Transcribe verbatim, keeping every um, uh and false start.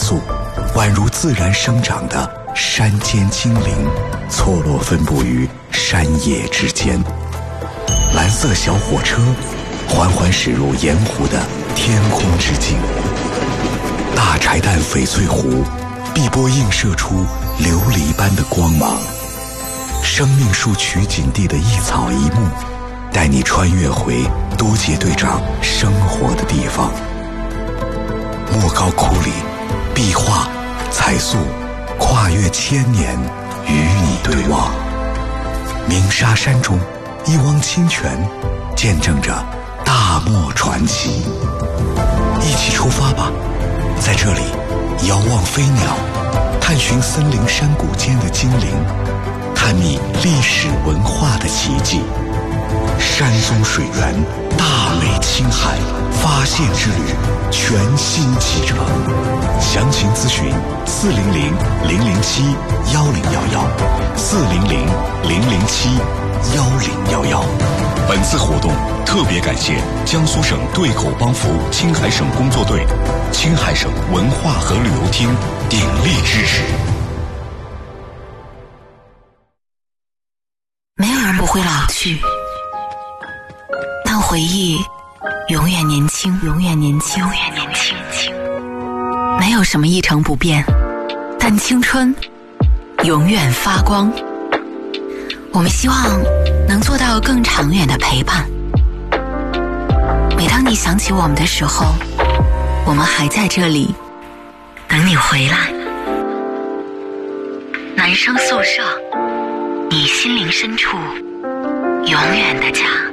素，宛如自然生长的山间精灵，错落分布于山野之间。蓝色小火车缓缓驶入盐湖的天空之境，大柴旦翡翠湖碧波映射出琉璃般的光芒。生命树取景地的一草一木，带你穿越回多杰队长生活的地方。莫高窟里，壁画、彩塑跨越千年，与你对望。鸣沙山中，一汪清泉见证着大漠传奇。一起出发吧，在这里遥望飞鸟，探寻森林山谷间的精灵，探秘历史文化的奇迹。山中水源，大美青海，发现之旅全新启程。详情咨询四零零零零七幺零幺幺，四零零零零七幺零幺幺。本次活动特别感谢江苏省对口帮扶青海省工作队、青海省文化和旅游厅鼎力支持。 没有人不会老去，但回忆永远年轻，永远年轻，永远年轻。没有什么一成不变，但青春永远发光。我们希望能做到更长远的陪伴。每当你想起我们的时候，我们还在这里等你回来。男生宿舍，你心灵深处永远的家。